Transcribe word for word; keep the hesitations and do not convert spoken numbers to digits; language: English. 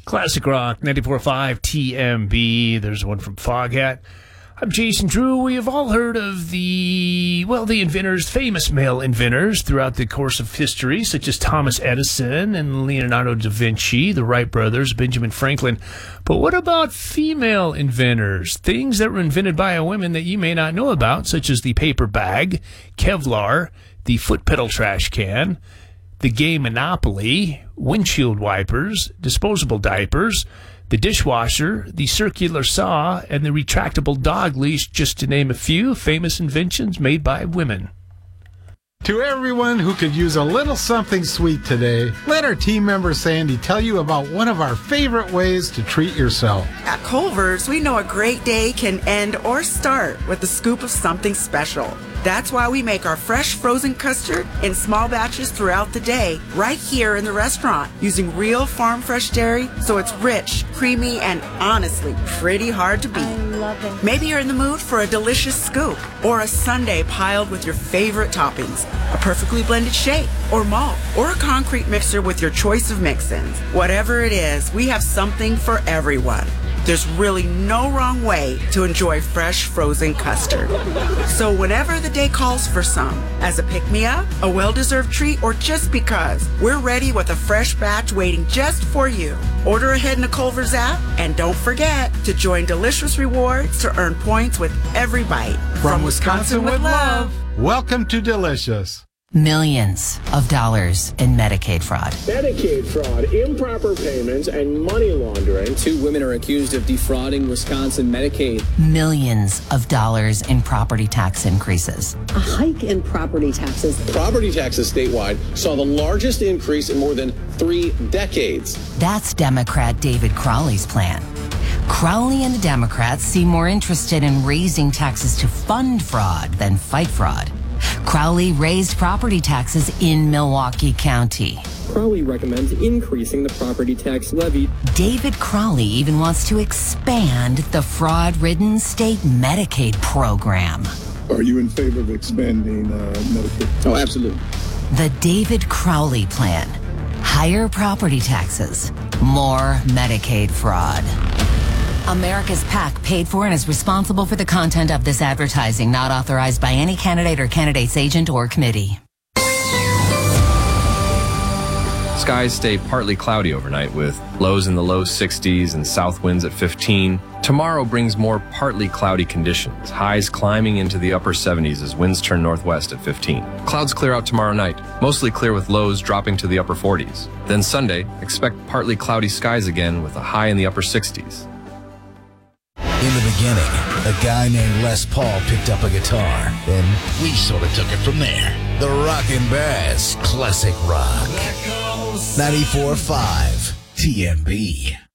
Classic Rock, ninety-four point five T M B. There's one from Foghat. I'm Jason Drew. We have all heard of the, well, the inventors, famous male inventors throughout the course of history, such as Thomas Edison and Leonardo da Vinci, the Wright brothers, Benjamin Franklin. But what about female inventors? Things that were invented by a woman that you may not know about, such as the paper bag, Kevlar, the foot pedal trash can, the game Monopoly, windshield wipers, disposable diapers, the dishwasher, the circular saw, and the retractable dog leash, just to name a few famous inventions made by women. To everyone who could use a little something sweet today, let our team member Sandy tell you about one of our favorite ways to treat yourself. At Culver's, we know a great day can end or start with a scoop of something special. That's why we make our fresh frozen custard in small batches throughout the day, right here in the restaurant, using real farm fresh dairy, so it's rich, creamy, and honestly pretty hard to beat. I love it. Maybe you're in the mood for a delicious scoop, or a sundae piled with your favorite toppings, a perfectly blended shake, or malt, or a concrete mixer with your choice of mix-ins. Whatever it is, we have something for everyone. There's really no wrong way to enjoy fresh frozen custard. So whenever the day calls for some, as a pick-me-up, a well-deserved treat, or just because, we're ready with a fresh batch waiting just for you. Order ahead in the Culver's app, and don't forget to join Delicious Rewards to earn points with every bite. From Wisconsin with love, welcome to Delicious. Millions of dollars in Medicaid fraud. Medicaid fraud, improper payments, and money laundering. Two women are accused of defrauding Wisconsin Medicaid. Millions of dollars in property tax increases. A hike in property taxes. Property taxes statewide saw the largest increase in more than three decades. That's Democrat David Crowley's plan. Crowley and the Democrats seem more interested in raising taxes to fund fraud than fight fraud. Crowley raised property taxes in Milwaukee County. Crowley recommends increasing the property tax levy. David Crowley even wants to expand the fraud-ridden state Medicaid program. Are you in favor of expanding uh, Medicaid? Oh, absolutely. The David Crowley plan. Higher property taxes, more Medicaid fraud. America's PAC paid for and is responsible for the content of this advertising, not authorized by any candidate or candidate's agent or committee. Skies stay partly cloudy overnight with lows in the low sixties and south winds at fifteen. Tomorrow brings more partly cloudy conditions, highs climbing into the upper seventies as winds turn northwest at fifteen. Clouds clear out tomorrow night, mostly clear with lows dropping to the upper forties. Then Sunday, expect partly cloudy skies again with a high in the upper sixties. In the beginning, a guy named Les Paul picked up a guitar, and we sort of took it from there. The Rockin' Bass Classic Rock. ninety-four point five T M B.